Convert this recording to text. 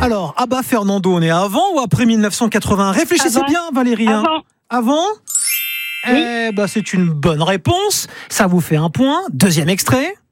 Alors, Abba Fernando, on est avant ou après 1980? Réfléchissez Avant. bien, Valérie. hein. Avant. Avant. Oui. C'est une bonne réponse. Ça vous fait un point. Deuxième extrait.